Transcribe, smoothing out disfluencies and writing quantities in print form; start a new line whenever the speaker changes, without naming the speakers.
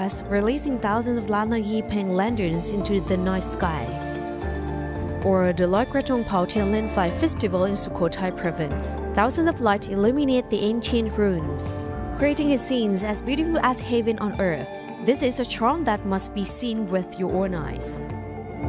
Fest, releasing thousands of Lana Yi Peng lanterns into the night sky. Or the Loi Krathong Pao Tian Lin Fai Festival in Sukhothai Province. Thousands of lights illuminate the ancient ruins, creating a scene as beautiful as heaven on earth. This is a charm that must be seen with your own eyes.